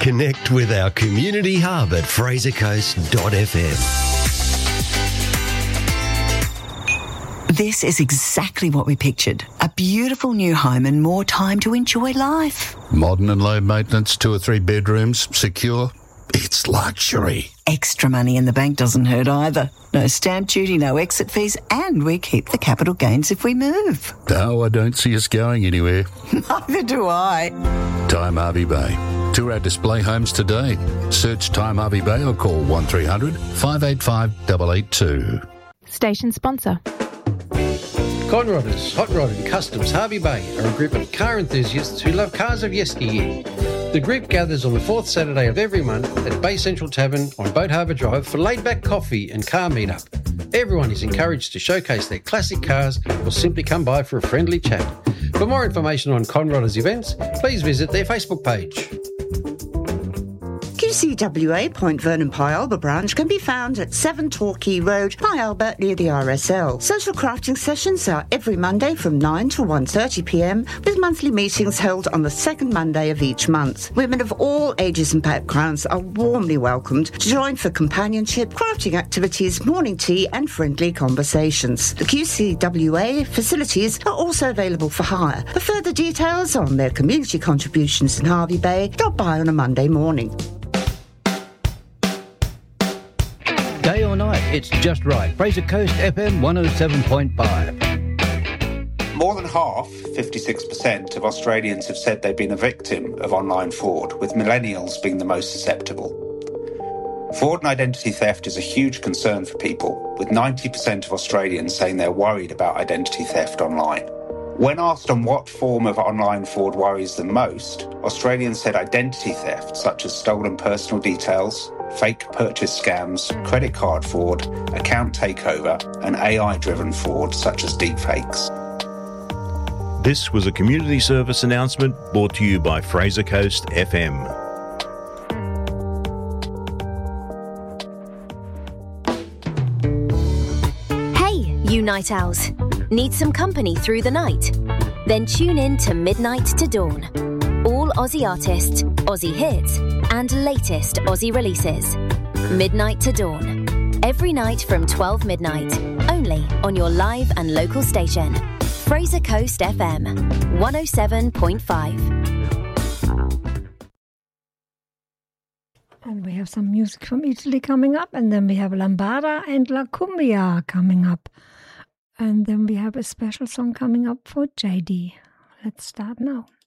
Connect with our community hub at frasercoast.fm. This is exactly what we pictured. A beautiful new home and more time to enjoy life. Modern and low maintenance, 2 or 3 bedrooms, secure. It's luxury. Extra money in the bank doesn't hurt either. No stamp duty, no exit fees, and we keep the capital gains if we move. No, I don't see us going anywhere. Neither do I. Time Harvey Bay. Tour our display homes today. Search Time Harvey Bay or call 1300 585 882. Station sponsor. Conrodders, Hot Rod and Customs Harvey Bay are a group of car enthusiasts who love cars of yesteryear. The group gathers on the 4th Saturday of every month at Bay Central Tavern on Boat Harbour Drive for laid-back coffee and car meet-up. Everyone is encouraged to showcase their classic cars or simply come by for a friendly chat. For more information on Conrodders events, please visit their Facebook page. QCWA Point Vernon Pyalba branch can be found at 7 Torquay Road, Pyalba, near the RSL. Social crafting sessions are every Monday from 9 to 1:30pm, with monthly meetings held on the second Monday of each month. Women of all ages and backgrounds are warmly welcomed to join for companionship, crafting activities, morning tea and friendly conversations. The QCWA facilities are also available for hire. For further details on their community contributions in Harvey Bay, drop by on a Monday morning. Day or night, it's just right. Fraser Coast FM 107.5. More than half, 56%, of Australians have said they've been a victim of online fraud, with millennials being the most susceptible. Fraud and identity theft is a huge concern for people, with 90% of Australians saying they're worried about identity theft online. When asked on what form of online fraud worries them most, Australians said identity theft, such as stolen personal details, fake purchase scams, credit card fraud, account takeover, and AI-driven fraud such as deepfakes. This was a community service announcement brought to you by Fraser Coast FM. Hey, you night owls. Need some company through the night? Then tune in to Midnight to Dawn. All Aussie artists, Aussie hits, and latest Aussie releases. Midnight to Dawn. Every night from 12 midnight. Only on your live and local station. Fraser Coast FM 107.5. And we have some music from Italy coming up, and then we have Lambada and La Cumbia coming up. And then we have a special song coming up for JD. Let's start now.